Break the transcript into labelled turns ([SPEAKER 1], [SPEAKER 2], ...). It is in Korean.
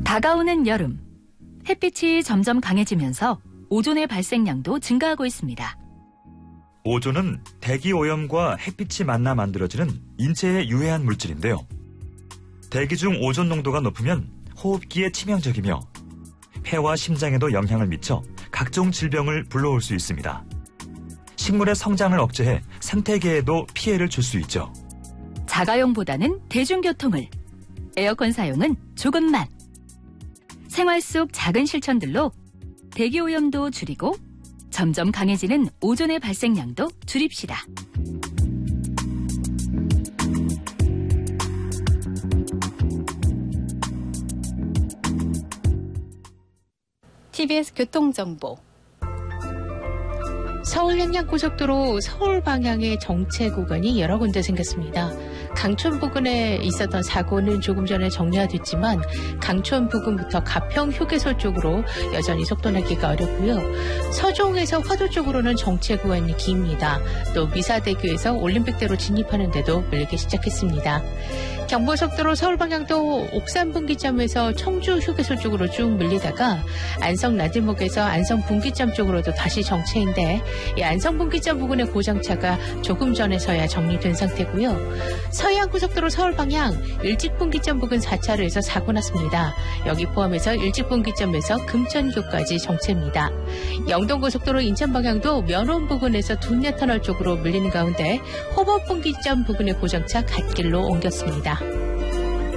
[SPEAKER 1] 다가오는 여름, 햇빛이 점점 강해지면서 오존의 발생량도 증가하고 있습니다.
[SPEAKER 2] 오존은 대기 오염과 햇빛이 만나 만들어지는 인체에 유해한 물질인데요. 대기 중 오존 농도가 높으면 호흡기에 치명적이며 폐와 심장에도 영향을 미쳐 각종 질병을 불러올 수 있습니다. 식물의 성장을 억제해 생태계에도 피해를 줄 수 있죠.
[SPEAKER 1] 자가용보다는 대중교통을, 에어컨 사용은 조금만. 생활 속 작은 실천들로 대기오염도 줄이고 점점 강해지는 오존의 발생량도 줄입시다.
[SPEAKER 3] TBS 교통정보. 서울 양양고속도로 서울 방향의 정체 구간이 여러 군데 생겼습니다. 강촌 부근에 있었던 사고는 조금 전에 정리가 됐지만 강촌 부근부터 가평 휴게소 쪽으로 여전히 속도 내기가 어렵고요. 서종에서 화도 쪽으로는 정체 구간이 깁니다. 또 미사대교에서 올림픽대로 진입하는 데도 밀리기 시작했습니다. 경부고속도로 서울 방향도 옥산 분기점에서 청주 휴게소 쪽으로 쭉 밀리다가 안성 나들목에서 안성 분기점 쪽으로도 다시 정체인데 이 안성 분기점 부근의 고정차가 조금 전에서야 정리된 상태고요. 서해안고속도로 서울 방향 일직분기점 부근 4차로에서 사고 났습니다. 여기 포함해서 일직분기점에서 금천교까지 정체입니다. 영동고속도로 인천 방향도 면원 부근에서 둔내터널 쪽으로 밀리는 가운데 호법분기점 부근의 고정차 갓길로 옮겼습니다.